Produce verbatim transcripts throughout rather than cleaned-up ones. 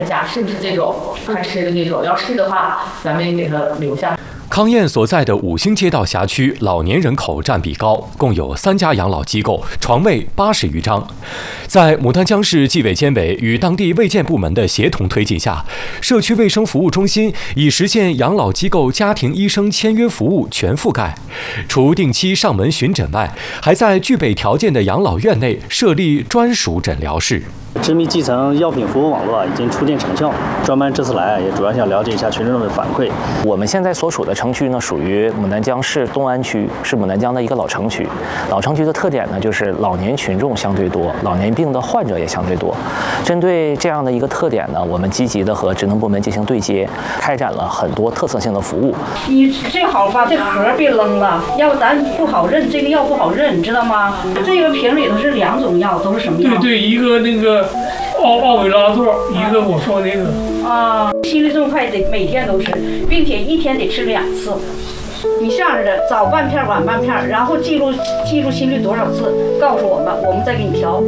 家是不是这种快吃的这种？要是的话，咱们给他留下。 康燕所在的五星街道辖区老年人口占比高，共有三家养老机构，床位八十余张。在牡丹江市纪委监委与当地卫健部门的协同推进下，社区卫生服务中心已实现养老机构家庭医生签约服务全覆盖。除定期上门巡诊外，还在具备条件的养老院内设立专属诊疗室。 执迷基层药品服务网络已经初见成效，专班这次来也主要想了解一下群众的反馈。 我们现在所属的城区呢，属于牡丹江市东安区，是牡丹江的一个老城区。老城区的特点呢，就是老年群众相对多，老年病的患者也相对多。针对这样的一个特点呢，我们积极的和职能部门进行对接，开展了很多特色性的服务。 你最好把这盒别扔了，要不咱不好认，这个药不好认，你知道吗？这个瓶里头是两种药，都是什么药？ 对对，一个那个。奥奥维拉唑，一个我说那个啊，心率这么快得每天都吃，并且一天得吃两次。你这样的早半片晚半片，然后记录记录心率多少次，告诉我们，我们再给你调。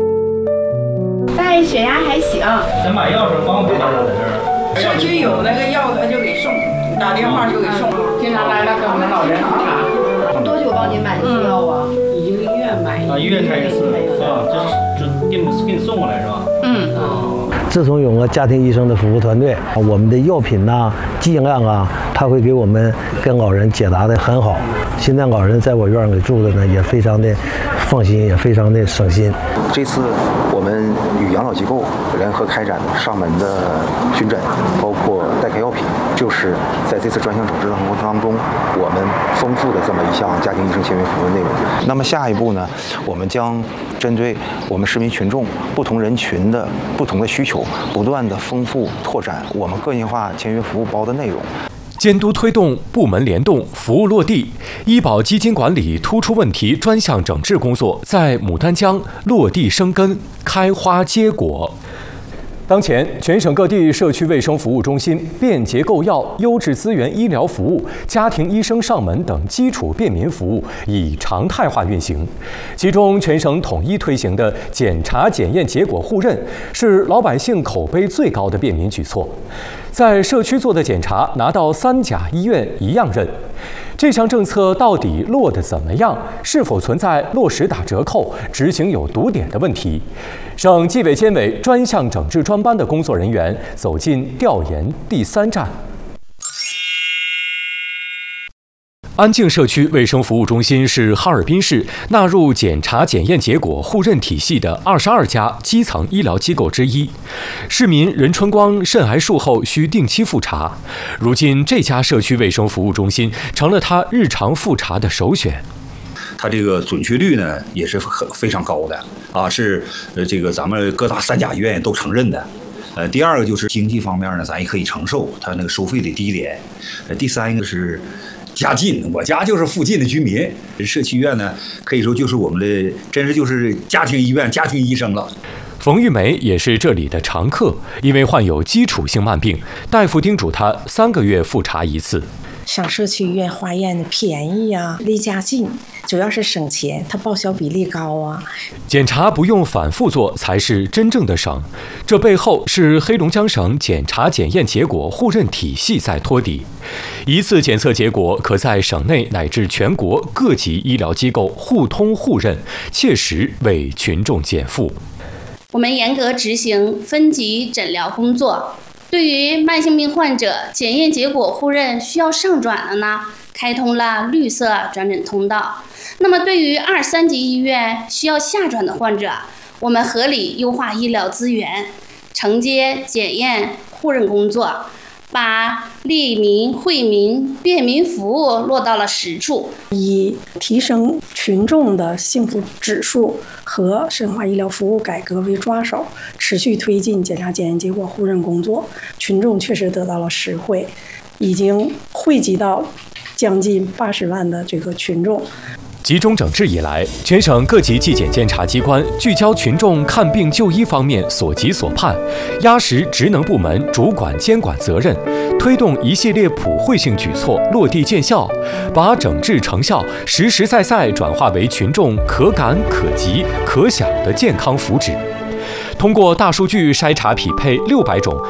但血压还行。 咱买药是方法在这儿。 社区有那个药，他就给送，打电话就给送。 经常来了给我们老人查。 多久帮您买这些药啊？ 一个月买。 啊，一月开一次啊，这是就给你给你送过来是吧？ 嗯。 自从有了家庭医生的服务团队，我们的药品呐、剂量啊，他会给我们跟老人解答的很好。现在老人在我院里住的呢，也非常的放心，也非常的省心。 这次我们与养老机构联合开展上门的巡诊，包括代开药品，就是在这次专项整治的过程当中，我们丰富的这么一项家庭医生签约服务内容。那么下一步呢，我们将针对我们市民群众不同人群的不同的需求，不断的丰富拓展我们个性化签约服务包的内容。 监督推动部门联动、服务落地，医保基金管理突出问题专项整治工作在牡丹江落地生根、开花结果。当前，全省各地社区卫生服务中心、便捷购药、优质资源医疗服务、家庭医生上门等基础便民服务已常态化运行。其中，全省统一推行的检查检验结果互认，是老百姓口碑最高的便民举措。在社区做的检查，拿到三甲医院一样认。这项政策到底落得怎么样？是否存在落实打折扣、执行有堵点的问题？省纪委监委专项整治专班的工作人员走进调研第三站。安静社区卫生服务中心是哈尔滨市纳入检查检验结果互认体系的二十二家基层医疗机构之一。市民任春光肾癌术后需定期复查，如今这家社区卫生服务中心成了他日常复查的首选。 它这个准确率呢也是很非常高的啊，是呃这个咱们各大三甲医院都承认的。呃，第二个就是经济方面呢，咱也可以承受，它那个收费的低廉。呃，第三个是家近，我家就是附近的居民，社区医院呢可以说就是我们的，真是就是家庭医院、家庭医生了。 冯玉梅也是这里的常客，因为患有基础性慢病，大夫叮嘱她三个月复查一次。 上社区医院化验便宜啊，离家近，主要是省钱，它报销比例高啊。 检查不用反复做才是真正的省，这背后是黑龙江省检查检验结果互认体系在托底。一次检测结果可在省内乃至全国各级医疗机构互通互认，切实为群众减负。 我们严格执行分级诊疗工作。对于慢性病患者，检验结果互认需要上转了呢，开通了绿色转诊通道。那么对于二三级医院需要下转的患者，我们合理优化医疗资源，承接检验互认工作，把利民、惠民、便民服务落到了实处， 以提升群众的幸福指数和深化医疗服务改革为抓手，持续推进检查检验结果互认工作。群众确实得到了实惠，已经惠及到将近八十万的这个群众。 集中整治以来，全省各级纪检监察机关聚焦群众看病就医方面所急所盼，压实职能部门主管监管责任，推动一系列普惠性举措落地见效，把整治成效实实在在转化为群众可感可及可享的健康福祉。 通过大数据筛查匹配六百种